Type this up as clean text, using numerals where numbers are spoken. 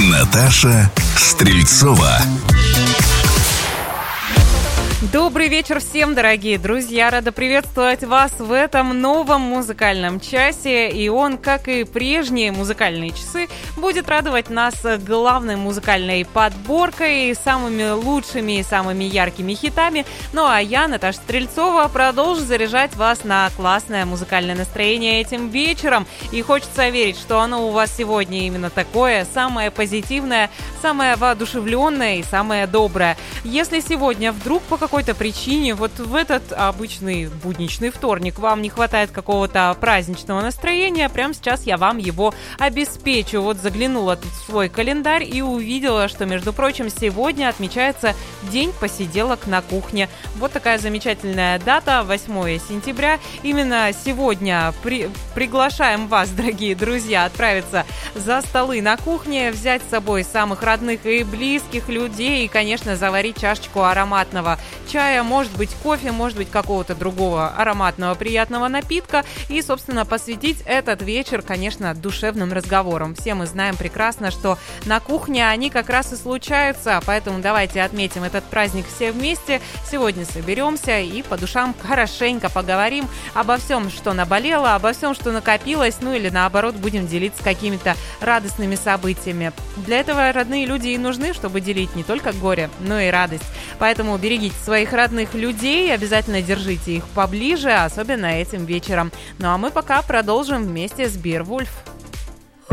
Наташа Стрельцова. Добрый вечер всем, дорогие друзья! Рада приветствовать вас в этом новом музыкальном часе. И он, как и прежние музыкальные часы, будет радовать нас главной музыкальной подборкой, самыми лучшими и самыми яркими хитами. Ну а я, Наташа Стрельцова, продолжу заряжать вас на классное музыкальное настроение этим вечером. И хочется верить, что оно у вас сегодня именно такое, самое позитивное, самое воодушевленное и самое доброе. Если сегодня вдруг по какой-то причине вот в этот обычный будничный вторник вам не хватает какого-то праздничного настроения, прямо сейчас я вам его обеспечу. Вот заглянула тут в свой календарь и увидела, что, между прочим, сегодня отмечается День посиделок на кухне. Вот такая замечательная дата, 8 сентября. Именно сегодня приглашаем вас, дорогие друзья, отправиться за столы на кухне, взять с собой самых родных и близких людей и, конечно, заварить чашечку ароматного чая, может быть кофе, может быть какого-то другого ароматного приятного напитка и, собственно, посвятить этот вечер, конечно, душевным разговорам. Все мы знаем прекрасно, что на кухне они как раз и случаются, поэтому давайте отметим этот праздник все вместе. Сегодня соберемся и по душам хорошенько поговорим обо всем, что наболело, обо всем, что накопилось, ну или наоборот будем делиться какими-то радостными событиями. Для этого родные люди и нужны, чтобы делить не только горе, но и радость. Поэтому берегите своих родных людей, обязательно держите их поближе, особенно этим вечером. Ну а мы пока продолжим вместе с Беовульф.